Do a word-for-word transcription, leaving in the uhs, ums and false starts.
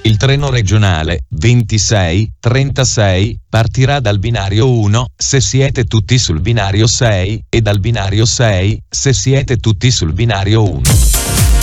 Il treno regionale ventisei trentasei partirà dal binario uno se siete tutti sul binario sei e dal binario sei se siete tutti sul binario uno.